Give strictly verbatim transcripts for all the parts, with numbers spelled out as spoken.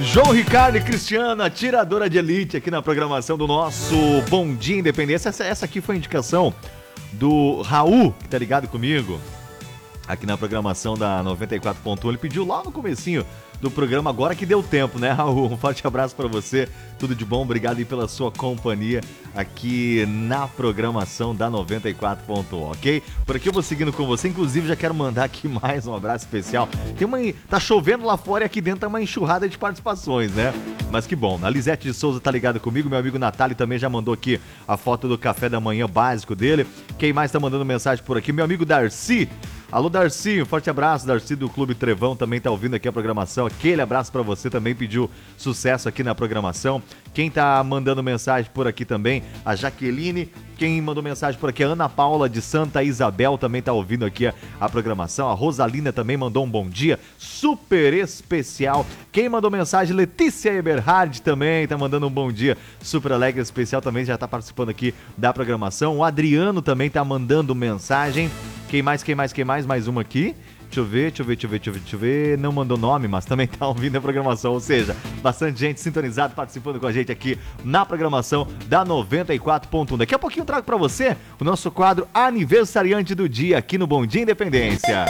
João Ricardo e Cristiana, tiradora de elite aqui na programação do nosso Bom Dia Independência. Essa, essa aqui foi a indicação do Raul, que tá ligado comigo aqui na programação da noventa e quatro ponto um. Ele pediu lá no comecinho do programa, agora que deu tempo, né, Raul? Um forte abraço pra você, tudo de bom, obrigado aí pela sua companhia aqui na programação da noventa e quatro ponto um, ok? Por aqui eu vou seguindo com você, inclusive já quero mandar aqui mais um abraço especial. Tem uma, tá chovendo lá fora e aqui dentro tá uma enxurrada de participações, né? Mas que bom, a Lisete de Souza tá ligada comigo, meu amigo Natália também já mandou aqui a foto do café da manhã básico dele. Quem mais tá mandando mensagem por aqui? Meu amigo Darcy. Alô, Darcy, um forte abraço. Darcy do Clube Trevão também tá ouvindo aqui a programação. Aquele abraço pra você, também pediu sucesso aqui na programação. Quem tá mandando mensagem por aqui também, a Jaqueline. Quem mandou mensagem por aqui, a Ana Paula de Santa Isabel também tá ouvindo aqui a, a programação. A Rosalina também mandou um bom dia super especial. Quem mandou mensagem, Letícia Eberhard também tá mandando um bom dia super alegre especial, também já tá participando aqui da programação. O Adriano também tá mandando mensagem. Quem mais, quem mais, quem mais? Mais uma aqui. Deixa eu ver, deixa eu ver, deixa eu ver, deixa eu ver, deixa eu ver. Não mandou nome, mas também tá ouvindo a programação. Ou seja, bastante gente sintonizada, participando com a gente aqui na programação da noventa e quatro ponto um. Daqui a pouquinho eu trago pra você o nosso quadro Aniversariante do Dia aqui no Bom Dia Independência.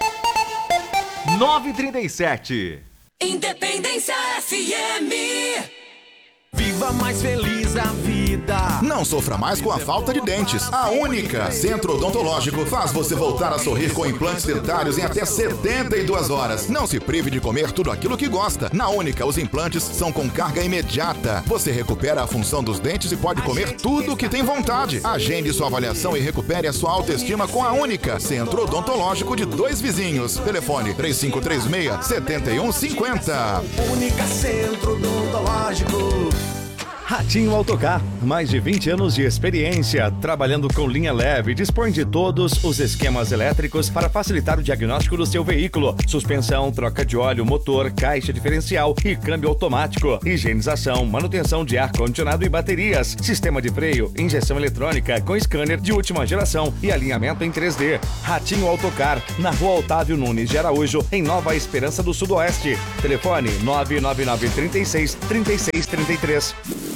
nove e trinta e sete. Independência F M. Viva mais feliz a vida. Não sofra mais com a falta de dentes. A Única Centro Odontológico faz você voltar a sorrir com implantes dentários em até setenta e duas horas. Não se prive de comer tudo aquilo que gosta. Na Única, os implantes são com carga imediata. Você recupera a função dos dentes e pode comer tudo o que tem vontade. Agende sua avaliação e recupere a sua autoestima com a Única Centro Odontológico de Dois Vizinhos. Telefone três cinco três seis, sete um cinco zero. Única Centro Odontológico. Ratinho Autocar, mais de vinte anos de experiência, trabalhando com linha leve, dispõe de todos os esquemas elétricos para facilitar o diagnóstico do seu veículo. Suspensão, troca de óleo, motor, caixa diferencial e câmbio automático. Higienização, manutenção de ar-condicionado e baterias. Sistema de freio, injeção eletrônica com scanner de última geração e alinhamento em três D. Ratinho Autocar, na rua Otávio Nunes de Araújo, em Nova Esperança do Sudoeste. Telefone nove nove nove, três seis, três seis três três.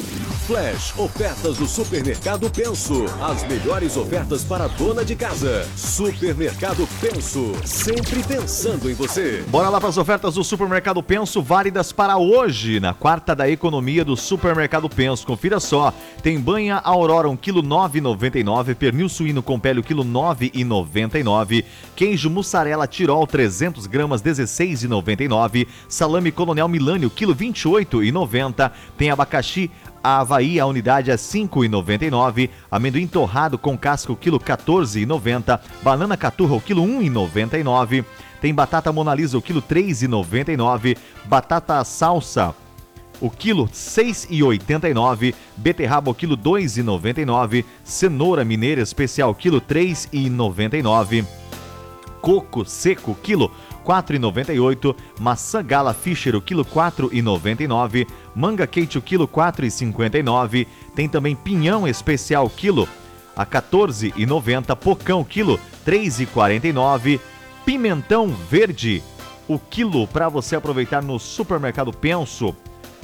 Flash, ofertas do Supermercado Penso. As melhores ofertas para a dona de casa. Supermercado Penso, sempre pensando em você. Bora lá para as ofertas do Supermercado Penso, válidas para hoje, na quarta da economia do Supermercado Penso. Confira só, tem banha Aurora um quilo nove reais e noventa e nove centavos, pernil suíno com pele um quilo nove reais e noventa e nove centavos, queijo mussarela Tirol trezentas gramas dezesseis reais e noventa e nove centavos, salame Colonial Milânio quilo vinte e oito reais e noventa centavos, tem abacaxi a Havaí, a unidade é cinco reais e noventa e nove centavos, amendoim torrado com casca, o quilo quatorze reais e noventa centavos, banana caturra, o quilo um real e noventa e nove centavos, tem batata Monalisa, o quilo três reais e noventa e nove centavos, batata salsa, o quilo seis reais e oitenta e nove centavos, beterraba, o quilo dois reais e noventa e nove centavos, cenoura mineira especial, o quilo três reais e noventa e nove centavos, coco seco, quilo quatro reais e noventa e oito centavos, maçã Gala Fischer, o quilo quatro reais e noventa e nove centavos, manga Kate, o quilo quatro reais e cinquenta e nove centavos, tem também pinhão especial, quilo a quatorze reais e noventa centavos, pocão, quilo três reais e quarenta e nove centavos, pimentão verde, o quilo para você aproveitar no Supermercado Penso,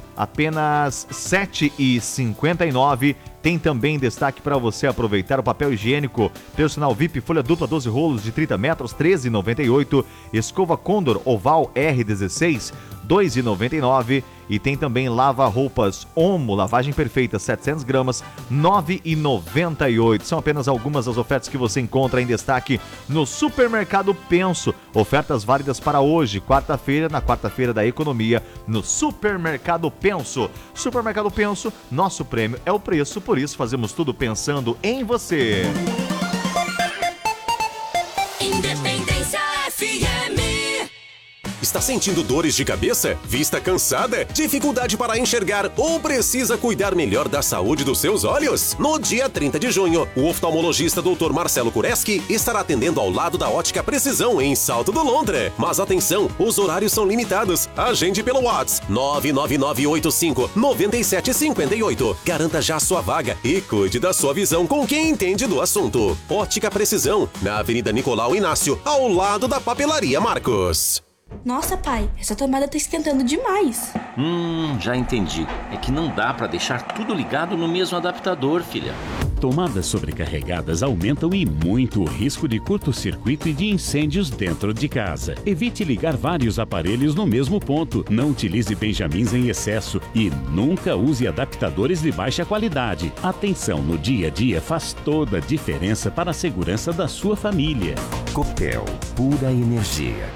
apenas sete reais e cinquenta e nove centavos. Tem também destaque para você aproveitar o papel higiênico personal V I P, folha dupla doze rolos de trinta metros, treze reais e noventa e oito centavos. Escova Condor Oval R dezesseis, dois reais e noventa e nove centavos. E tem também lava-roupas Omo, lavagem perfeita, setecentas gramas, nove reais e noventa e oito centavos. São apenas algumas das ofertas que você encontra em destaque no Supermercado Penso. Ofertas válidas para hoje, quarta-feira, na quarta-feira da economia, no Supermercado Penso. Supermercado Penso, nosso prêmio é o preço, por isso fazemos tudo pensando em você. Independência F M. Está sentindo dores de cabeça? Vista cansada? Dificuldade para enxergar ou precisa cuidar melhor da saúde dos seus olhos? No dia trinta de junho, o oftalmologista doutor Marcelo Kureski estará atendendo ao lado da Ótica Precisão em Salto do Londra. Mas atenção, os horários são limitados. Agende pelo WhatsApp nove nove nove oito cinco nove sete cinco oito. Garanta já sua vaga e cuide da sua visão com quem entende do assunto. Ótica Precisão, na Avenida Nicolau Inácio, ao lado da Papelaria Marcos. Nossa, pai, essa tomada tá esquentando demais. Hum, já entendi. É que não dá pra deixar tudo ligado no mesmo adaptador, filha. Tomadas sobrecarregadas aumentam e muito o risco de curto-circuito e de incêndios dentro de casa. Evite ligar vários aparelhos no mesmo ponto. Não utilize benjamins em excesso e nunca use adaptadores de baixa qualidade. Atenção no dia a dia faz toda a diferença para a segurança da sua família. Copel, pura energia.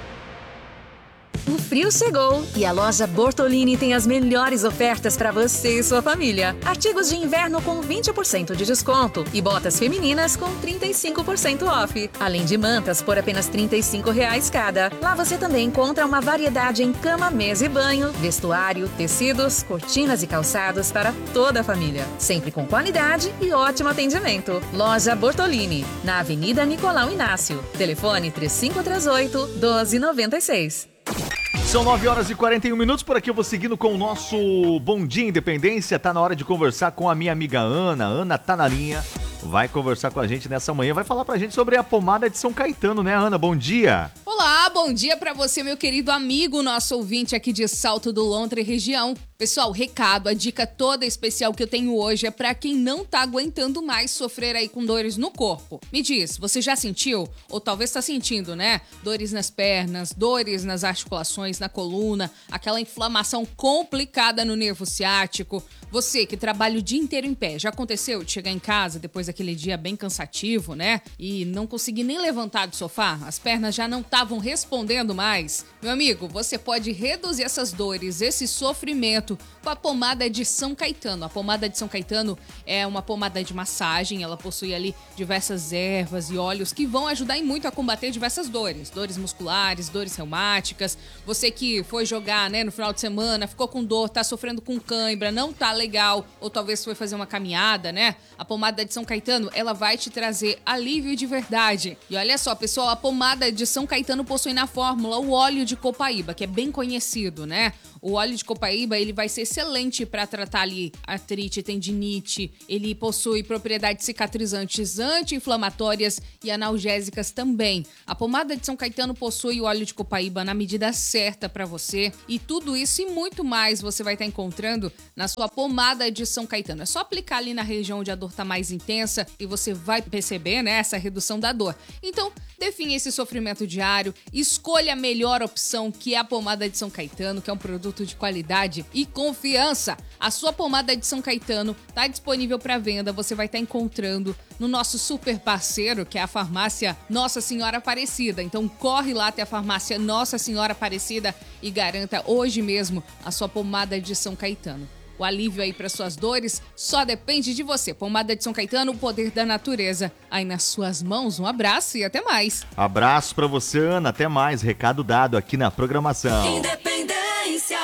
O frio chegou e a loja Bortolini tem as melhores ofertas para você e sua família. Artigos de inverno com vinte por cento de desconto e botas femininas com trinta e cinco por cento off. Além de mantas por apenas trinta e cinco reais cada. Lá você também encontra uma variedade em cama, mesa e banho, vestuário, tecidos, cortinas e calçados para toda a família. Sempre com qualidade e ótimo atendimento. Loja Bortolini, na Avenida Nicolau Inácio. Telefone três cinco três oito, um dois nove seis. São nove horas e quarenta e um minutos, por aqui eu vou seguindo com o nosso Bom Dia Independência. Tá na hora de conversar com a minha amiga Ana. Ana tá na linha, vai conversar com a gente nessa manhã, vai falar pra gente sobre a pomada de São Caetano, né, Ana? Bom dia! Olá, bom dia pra você, meu querido amigo, nosso ouvinte aqui de Salto do Lontra e região. Pessoal, recado, a dica toda especial que eu tenho hoje é pra quem não tá aguentando mais sofrer aí com dores no corpo. Me diz, você já sentiu? Ou talvez tá sentindo, né? Dores nas pernas, dores nas articulações, na coluna, aquela inflamação complicada no nervo ciático. Você que trabalha o dia inteiro em pé, já aconteceu de chegar em casa depois daquele dia bem cansativo, né? E não conseguir nem levantar do sofá? As pernas já não estavam respondendo mais? Meu amigo, você pode reduzir essas dores, esse sofrimento com a pomada de São Caetano. A pomada de São Caetano é uma pomada de massagem, ela possui ali diversas ervas e óleos que vão ajudar em muito a combater diversas dores, dores musculares, dores reumáticas. Você que foi jogar, né, no final de semana, ficou com dor, tá sofrendo com cãibra, não tá legal, ou talvez foi fazer uma caminhada, né? A pomada de São Caetano, ela vai te trazer alívio de verdade. E olha só, pessoal, a pomada de São Caetano possui na fórmula o óleo de copaíba, que é bem conhecido, né? O óleo de copaíba, ele vai ser excelente para tratar ali artrite, tendinite. Ele possui propriedades cicatrizantes, anti-inflamatórias e analgésicas também. A pomada de São Caetano possui o óleo de copaíba na medida certa para você. E tudo isso e muito mais você vai estar encontrando na sua pomada de São Caetano. É só aplicar ali na região onde a dor está mais intensa e você vai perceber, né, essa redução da dor. Então, define esse sofrimento diário, escolha a melhor opção, que é a pomada de São Caetano, que é um produto de qualidade e confiança. A sua pomada de São Caetano está disponível para venda, você vai estar encontrando no nosso super parceiro, que é a farmácia Nossa Senhora Aparecida. Então corre lá até a farmácia Nossa Senhora Aparecida e garanta hoje mesmo a sua pomada de São Caetano. O alívio aí para suas dores só depende de você. Pomada de São Caetano, o poder da natureza aí nas suas mãos. Um abraço e até mais. Abraço para você, Ana. Até mais. Recado dado aqui na programação. Independência.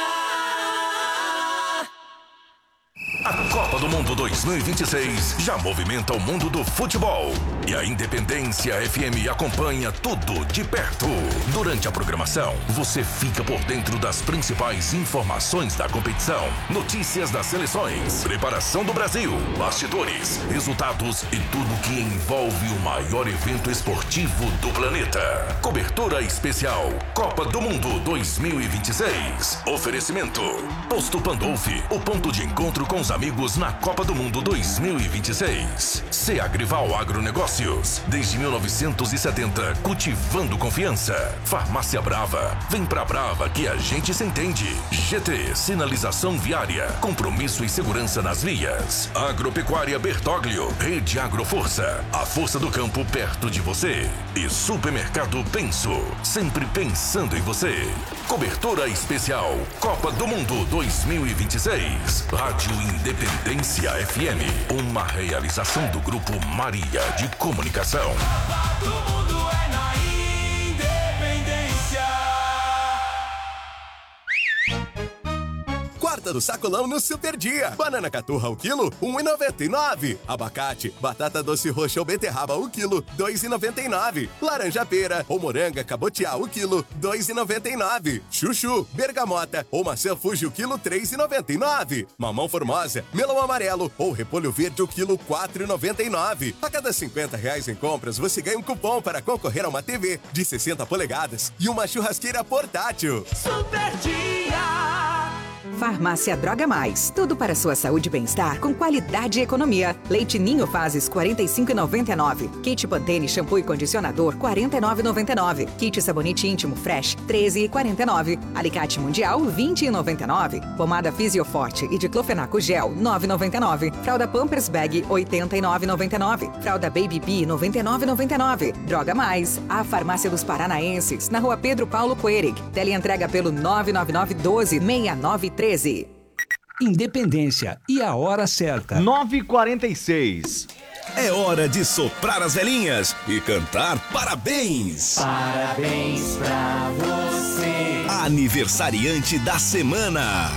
A Copa do Mundo dois mil e vinte e seis já movimenta o mundo do futebol. E a Independência F M acompanha tudo de perto. Durante a programação, você fica por dentro das principais informações da competição, notícias das seleções, preparação do Brasil, bastidores, resultados e tudo que envolve o maior evento esportivo do planeta. Cobertura especial Copa do Mundo dois mil e vinte e seis. Oferecimento Posto Pandolfi, o ponto de encontro com os amigos na Copa do Mundo dois mil e vinte e seis. Seagrival Agronegócios, desde mil novecentos e setenta, cultivando confiança. Farmácia Brava, vem pra Brava que a gente se entende. G T, sinalização viária, compromisso e segurança nas vias. Agropecuária Bertoglio, Rede Agroforça, a força do campo perto de você. E Supermercado Penso, sempre pensando em você. Cobertura especial Copa do Mundo dois mil e vinte e seis. Rádio Independência F M, uma realização do Grupo Maria de Comunicação. Todo mundo é na Independência. Quarta do sacolão no Super Dia. Banana caturra o quilo, um real e noventa e nove centavos. Abacate, batata doce roxa ou beterraba o quilo, dois reais e noventa e nove centavos. Laranja pera ou moranga cabotiá o quilo, dois reais e noventa e nove centavos. Chuchu, bergamota ou maçã Fuji o quilo, três reais e noventa e nove centavos. Mamão formosa, melão amarelo ou repolho verde o quilo, quatro reais e noventa e nove centavos. A cada cinquenta reais em compras, você ganha um cupom para concorrer a uma T V de sessenta polegadas e uma churrasqueira portátil. Super Dia. Farmácia Droga Mais. Tudo para sua saúde e bem-estar com qualidade e economia. Leite Ninho Fases quarenta e cinco reais e noventa e nove centavos. Kit Pantene shampoo e condicionador quarenta e nove reais e noventa e nove centavos. Kit sabonete íntimo Fresh treze reais e quarenta e nove centavos. Alicate Mundial vinte reais e noventa e nove centavos. Pomada Fisioforte e diclofenaco gel nove reais e noventa e nove centavos. Fralda Pampers Bag oitenta e nove reais e noventa e nove centavos. Fralda Baby Bee noventa e nove reais e noventa e nove centavos. Droga Mais. A Farmácia dos Paranaenses na Rua Pedro Paulo Coerig. Teleentrega pelo nove nove nove um dois seis nove um três. Independência e a hora certa. nove e quarenta e seis. É hora de soprar as velhinhas e cantar parabéns. Parabéns pra você. Aniversariante da semana.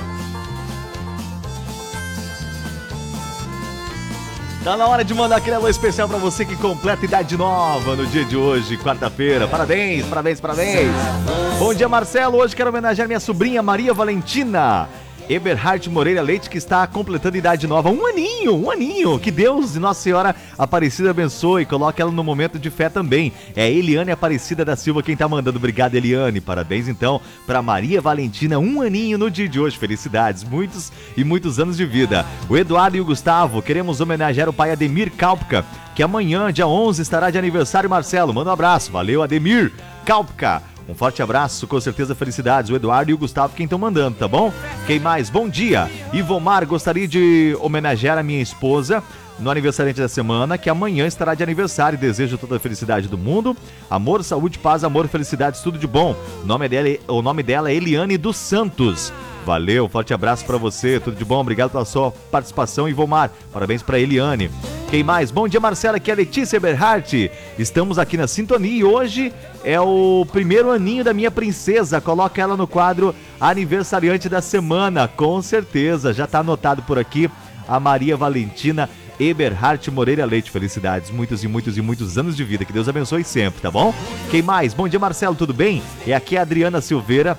Tá na hora de mandar aquele alô especial pra você que completa idade nova no dia de hoje, quarta-feira. Parabéns, parabéns, parabéns. Bom dia, Marcelo. Hoje quero homenagear minha sobrinha Maria Valentina Eberhard Moreira Leite, que está completando idade nova. Um aninho, um aninho. Que Deus e Nossa Senhora Aparecida abençoe e coloque ela no momento de fé também. É a Eliane Aparecida da Silva quem tá mandando. Obrigado, Eliane. Parabéns, então, para Maria Valentina. Um aninho no dia de hoje. Felicidades. Muitos e muitos anos de vida. O Eduardo e o Gustavo, queremos homenagear o pai Ademir Kalpka, que amanhã, dia onze, estará de aniversário. Marcelo, manda um abraço. Valeu, Ademir Kalpka. Um forte abraço, com certeza felicidades. O Eduardo e o Gustavo quem estão mandando, tá bom? Quem mais? Bom dia. Ivomar, gostaria de homenagear a minha esposa no aniversariante da semana, que amanhã estará de aniversário. Desejo toda a felicidade do mundo. Amor, saúde, paz, amor, felicidades, tudo de bom. O nome dela, o nome dela é Eliane dos Santos. Valeu, forte abraço pra você, tudo de bom. Obrigado pela sua participação, Ivomar. Parabéns pra Eliane. Quem mais? Bom dia, Marcela, aqui é a Letícia Eberhardt. Estamos aqui na sintonia e hoje é o primeiro aninho da minha princesa. Coloca ela no quadro aniversariante da semana, com certeza. Já tá anotado por aqui a Maria Valentina Eberhardt Moreira Leite. Felicidades, muitos e muitos e muitos anos de vida. Que Deus abençoe sempre, tá bom? Quem mais? Bom dia, Marcelo, tudo bem? É aqui a Adriana Silveira,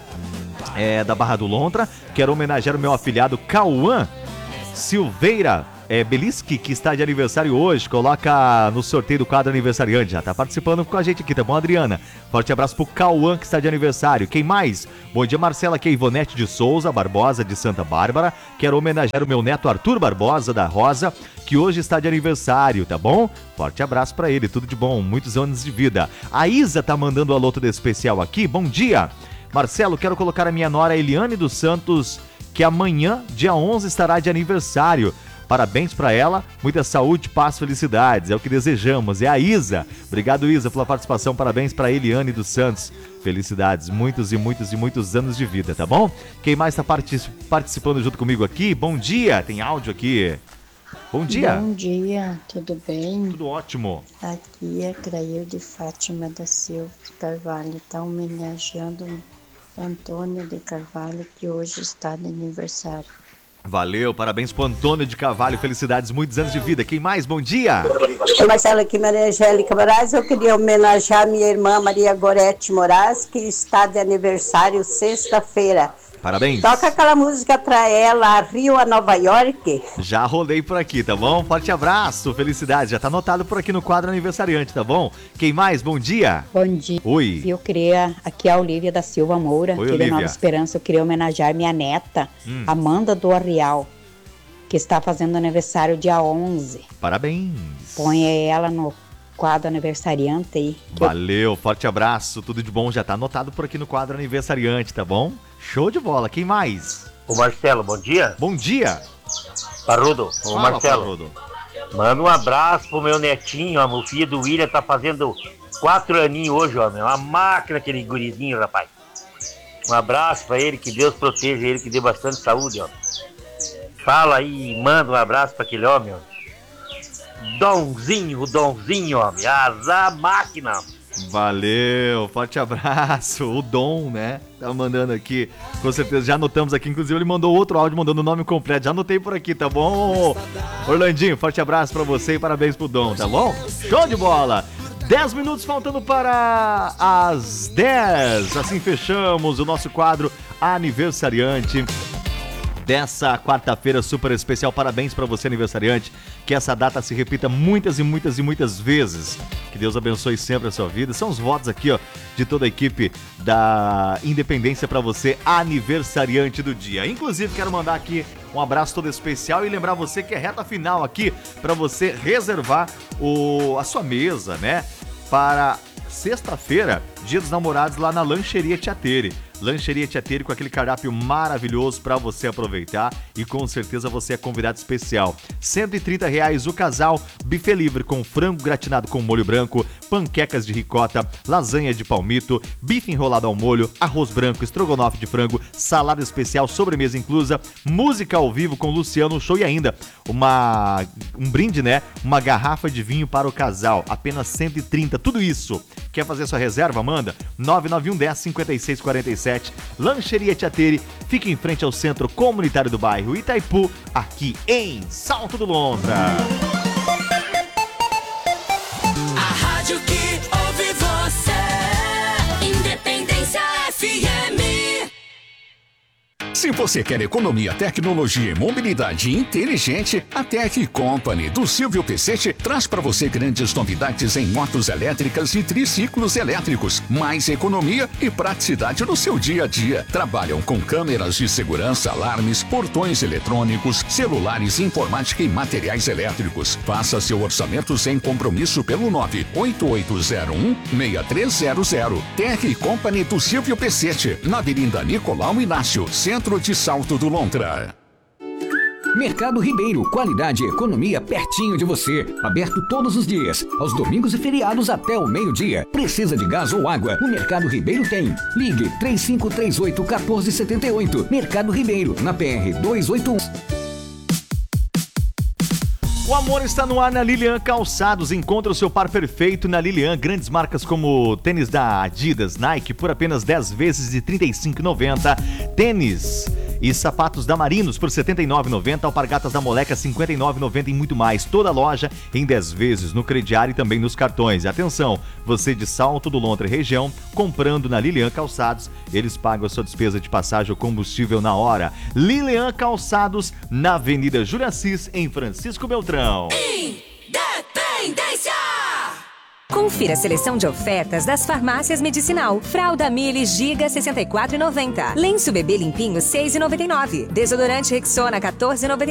é, da Barra do Lontra. Quero homenagear o meu afilhado Cauã Silveira É, Beliski, que está de aniversário hoje. Coloca no sorteio do quadro aniversariante. Já está participando com a gente aqui, tá bom, Adriana? Forte abraço pro Cauã, que está de aniversário. Quem mais? Bom dia, Marcela, aqui é Ivonete de Souza Barbosa, de Santa Bárbara. Quero homenagear o meu neto Arthur Barbosa, da Rosa, que hoje está de aniversário, tá bom? Forte abraço para ele, tudo de bom, muitos anos de vida. A Isa tá mandando o alô todo especial aqui. Bom dia, Marcelo, quero colocar a minha nora Eliane dos Santos, que amanhã, dia onze, estará de aniversário. Parabéns pra ela, muita saúde, paz, felicidades, é o que desejamos. É a Isa. Obrigado, Isa, pela participação. Parabéns pra Eliane dos Santos. Felicidades, muitos e muitos e muitos anos de vida, tá bom? Quem mais tá partic- participando junto comigo aqui? Bom dia, tem áudio aqui. Bom dia. Bom dia, tudo bem? Tudo ótimo. Aqui é Crair de Fátima da Silva de Carvalho, está homenageando Antônio de Carvalho, que hoje está de aniversário. Valeu, parabéns pro Antônio de Carvalho, felicidades, muitos anos de vida. Quem mais? Bom dia. Oi, Marcelo, aqui Maria Angélica Moraes. Eu queria homenagear minha irmã Maria Gorete Moraes, que está de aniversário sexta-feira. Parabéns. Toca aquela música pra ela, a Rio a Nova York. Já rolei por aqui, tá bom? Forte abraço, felicidades. Já tá anotado por aqui no quadro aniversariante, tá bom? Quem mais? Bom dia. Bom dia. Oi. Eu queria, aqui é a Olívia da Silva Moura, Oi, que é Olívia. de Nova Esperança. Eu queria homenagear minha neta, Hum. Amanda do Arrial, que está fazendo aniversário dia onze. Parabéns. Põe ela no quadro aniversariante aí. Valeu, forte abraço, tudo de bom. Já tá anotado por aqui no quadro aniversariante, tá bom? Show de bola. Quem mais? Ô Marcelo, bom dia. Bom dia. Parrudo, ô Fala, Marcelo. Parrudo. Manda um abraço pro meu netinho, ó, o filho do William tá fazendo quatro aninhos hoje, ó, meu. Uma máquina aquele gurizinho, rapaz. Um abraço pra ele, que Deus proteja ele, que dê bastante saúde, ó. Fala aí e manda um abraço pra aquele homem, ó. Donzinho, o Donzinho, ó. Asa máquina. Valeu, forte abraço. O Dom, né? Tá mandando aqui, com certeza, já anotamos aqui. Inclusive, ele mandou outro áudio mandando o nome completo. Já anotei por aqui, tá bom? Orlandinho, forte abraço pra você e parabéns pro Dom, tá bom? Show de bola! dez minutos faltando para as dez. Assim fechamos o nosso quadro aniversariante dessa quarta-feira super especial. Parabéns para você, aniversariante. Que essa data se repita muitas e muitas e muitas vezes. Que Deus abençoe sempre a sua vida. São os votos aqui, ó, de toda a equipe da Independência para você, aniversariante do dia. Inclusive, quero mandar aqui um abraço todo especial e lembrar você que é reta final aqui para você reservar o, a sua mesa, né? Para sexta-feira, Dia dos Namorados, lá na Lancheria Tiateri. Lancheria Tiateri com aquele cardápio maravilhoso para você aproveitar e com certeza você é convidado especial. cento e trinta reais o casal, buffet livre com frango gratinado com molho branco, panquecas de ricota, lasanha de palmito, bife enrolado ao molho, arroz branco, estrogonofe de frango, salada especial, sobremesa inclusa, música ao vivo com Luciano Show e ainda uma, um brinde, né? Uma garrafa de vinho para o casal, apenas cento e trinta, tudo isso. Quer fazer sua reserva? Manda nove nove um um zero cinco seis quatro sete. Lancheria Tiateri, fica em frente ao Centro Comunitário do bairro Itaipu, aqui em Salto do Lontra. A rádio que ouve você, Independência F M. Se você quer economia, tecnologia e mobilidade inteligente, a Tech Company do Silvio Pecete traz para você grandes novidades em motos elétricas e triciclos elétricos. Mais economia e praticidade no seu dia a dia. Trabalham com câmeras de segurança, alarmes, portões eletrônicos, celulares, informática e materiais elétricos. Faça seu orçamento sem compromisso pelo nove oito oito zero um seis três zero zero. Tech Company do Silvio Pecete, na Avenida Nicolau Inácio, Centro de Salto do Lontra. Mercado Ribeiro, qualidade e economia pertinho de você. Aberto todos os dias, aos domingos e feriados até o meio-dia. Precisa de gás ou água? O Mercado Ribeiro tem. Ligue três cinco três oito um quatro sete oito. Mercado Ribeiro, na P R duzentos e oitenta e um. O amor está no ar na Lilian Calçados. Encontra o seu par perfeito na Lilian. Grandes marcas como tênis da Adidas, Nike por apenas dez vezes de trinta e cinco reais e noventa centavos. Tênis e sapatos da Marinos por setenta e nove reais e noventa centavos. Alpargatas da Moleca cinquenta e nove reais e noventa centavos e muito mais. Toda loja em dez vezes no crediário e também nos cartões. E atenção, você de Salto do Lontra e região, comprando na Lilian Calçados, eles pagam a sua despesa de passagem ou combustível na hora. Lilian Calçados, na Avenida Júlio Assis, em Francisco Beltrão. Independência! Confira a seleção de ofertas das farmácias Medicinal. Fralda Mili Giga sessenta e quatro reais e noventa centavos. Lenço bebê limpinho seis reais e noventa e nove centavos. Desodorante Rexona quatorze reais e noventa e nove centavos.